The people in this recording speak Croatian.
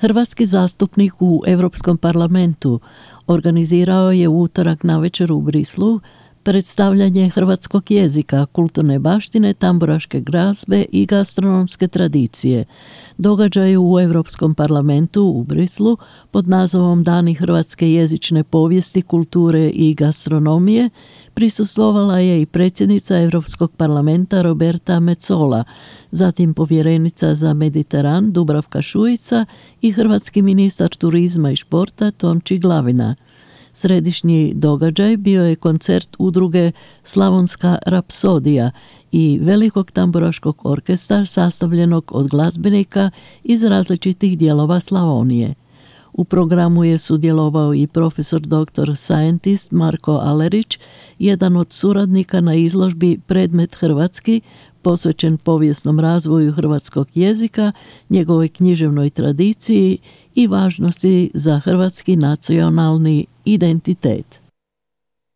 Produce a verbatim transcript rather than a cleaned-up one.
Hrvatski zastupnik u Europskom parlamentu organizirao je u utorak navečer u Brislu predstavljanje hrvatskog jezika, kulturne baštine, tamburaške glazbe i gastronomske tradicije. Događaj u Europskom parlamentu u Brislu pod nazovom Dani hrvatske jezične povijesti, kulture i gastronomije prisustvovala je i predsjednica Europskog parlamenta Roberta Metsola, zatim povjerenica za Mediteran Dubravka Šuica i hrvatski ministar turizma i športa Tonči Glavina. Središnji događaj bio je koncert udruge Slavonska rapsodija i velikog tamburaškog orkestra sastavljenog od glazbenika iz različitih dijelova Slavonije. U programu je sudjelovao i profesor doktor scientist Marko Alerić, jedan od suradnika na izložbi Predmet hrvatski, posvećen povijesnom razvoju hrvatskog jezika, njegovoj književnoj tradiciji i važnosti za hrvatski nacionalni identitet.